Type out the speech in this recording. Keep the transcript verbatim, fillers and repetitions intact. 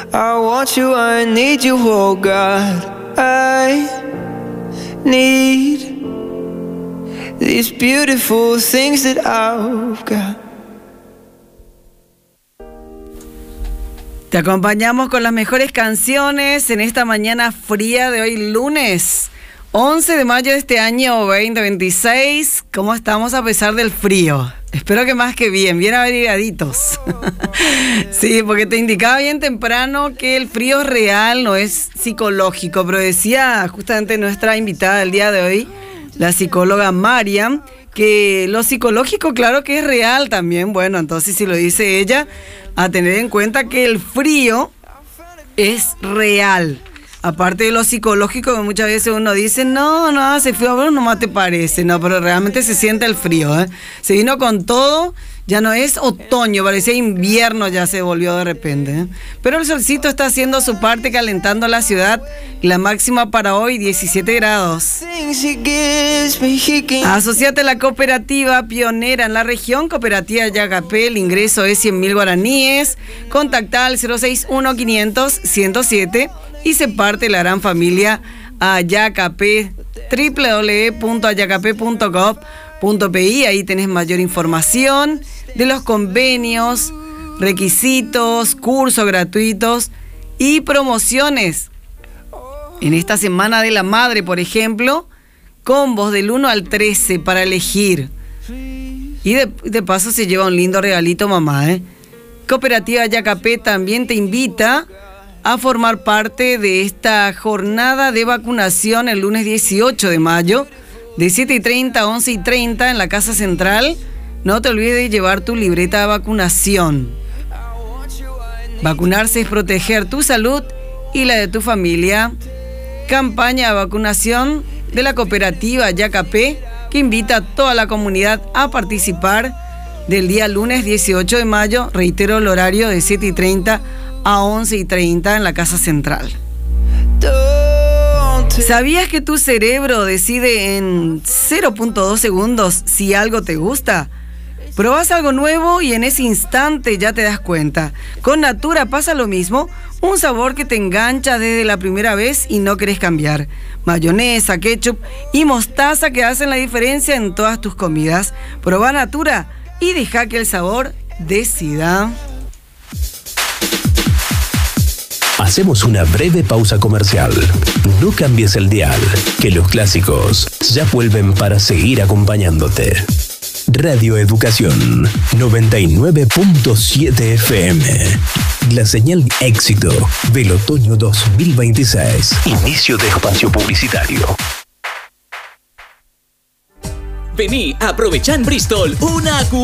I want you, I need you, oh God. I need these beautiful things that I've got. Te acompañamos con las mejores canciones en esta mañana fría de hoy lunes once de mayo de este año veinte veintiséis. ¿Cómo estamos a pesar del frío? Espero que más que bien, bien abrigaditos. Sí, porque te indicaba bien temprano que el frío es real, no es psicológico, pero decía justamente nuestra invitada del día de hoy, la psicóloga Mariam, que lo psicológico claro que es real también. Bueno, entonces si lo dice ella, a tener en cuenta que el frío es real. Aparte de lo psicológico, que muchas veces uno dice, no, no, hace frío, bueno, nomás te parece, no, pero realmente se siente el frío, ¿eh? Se vino con todo, ya no es otoño, parecía invierno, ya se volvió de repente, ¿eh? Pero el solcito está haciendo su parte calentando la ciudad, la máxima para hoy, diecisiete grados. Asociate a la cooperativa pionera en la región, Cooperativa Yacapé, el ingreso es cien mil guaraníes, contacta al cero seis uno quinientos ciento siete y se parte la gran familia Ayacapé, doble u doble u doble u punto ayacapé punto gov punto pi. Ahí tenés mayor información de los convenios, requisitos, cursos gratuitos y promociones. En esta Semana de la Madre, por ejemplo, combos del uno al trece para elegir. Y de, de paso se lleva un lindo regalito mamá, ¿eh? Cooperativa Yacapé también te invita a formar parte de esta jornada de vacunación el lunes dieciocho de mayo, de siete y treinta a once y treinta en la Casa Central. No te olvides de llevar tu libreta de vacunación. Vacunarse es proteger tu salud y la de tu familia. Campaña de vacunación de la cooperativa Yacapé, que invita a toda la comunidad a participar del día lunes dieciocho de mayo. Reitero el horario, de siete y treinta a once y treinta en la Casa Central. ¿Sabías que tu cerebro decide en cero punto dos segundos si algo te gusta? Probás algo nuevo y en ese instante ya te das cuenta. Con Natura pasa lo mismo, un sabor que te engancha desde la primera vez y no querés cambiar. Mayonesa, ketchup y mostaza que hacen la diferencia en todas tus comidas. Probá Natura y deja que el sabor decida. Hacemos una breve pausa comercial. No cambies el dial, que los clásicos ya vuelven para seguir acompañándote. Radio Educación noventa y nueve punto siete F M. La señal éxito del otoño dos mil veintiséis. Inicio de espacio publicitario. Vení, aprovechá en Bristol una